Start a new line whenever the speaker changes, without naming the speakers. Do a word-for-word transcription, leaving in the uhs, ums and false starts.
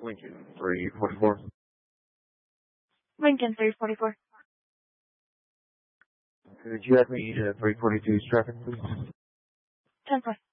Lincoln three forty-four.
Lincoln three forty-four.
Could you have me to three forty-two traffic, please?
ten four.